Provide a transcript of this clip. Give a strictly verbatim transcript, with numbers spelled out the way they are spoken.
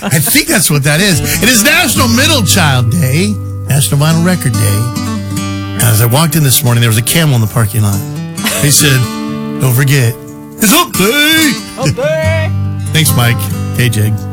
I think that's what that is. It is National Middle Child Day, National Vinyl Record Day. As I walked in this morning, there was a camel in the parking lot. They said, don't forget, it's Hump Day. Hump Day. Thanks, Mike. K J.